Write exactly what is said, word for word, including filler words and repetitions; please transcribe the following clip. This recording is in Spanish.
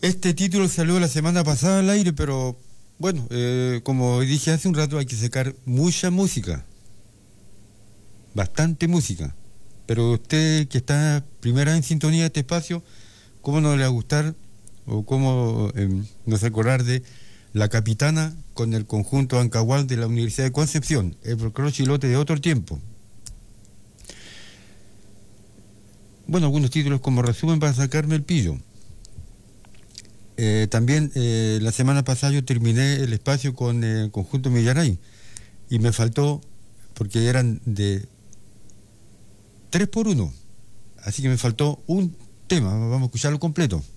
Este título salió la semana pasada al aire, pero bueno, eh, como dije hace un rato, hay que sacar mucha música, bastante música. Pero usted que está primera en sintonía de este espacio, ¿cómo no le va a gustar o cómo eh, no se acordar de La Capitana con el conjunto Ancahual de la Universidad de Concepción, el folclore chilote de otro tiempo? Bueno, algunos títulos como resumen para sacarme el pillo. Eh, también eh, la semana pasada yo terminé el espacio con eh, el conjunto Millaray y me faltó, porque eran de tres por uno, así que me faltó un tema, vamos a escucharlo completo.